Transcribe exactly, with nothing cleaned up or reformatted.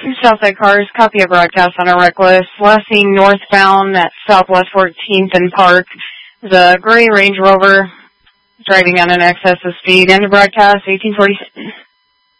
Two Southside cars, copy of broadcast on a reckless. Last seen northbound at Southwest fourteenth and Park. The gray Range Rover driving on an excess of speed. End of broadcast, eighteen forty-six.